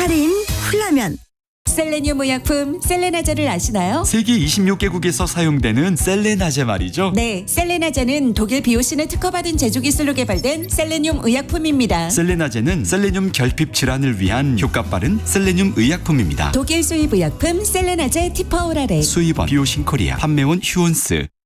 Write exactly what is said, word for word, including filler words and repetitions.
할인 훌라면. 셀레늄 의약품 셀레나제를 아시나요? 세계 이십육 개국에서 사용되는 셀레나제 말이죠. 네, 셀레나제는 독일 비오신을 특허받은 제조 기술로 개발된 셀레늄 의약품입니다. 셀레나제는 셀레늄 결핍 질환을 위한 효과 빠른 셀레늄 의약품입니다. 독일 수입 의약품 셀레나제 티퍼오라렉. 수입원 비오신 코리아, 판매원 휴온스.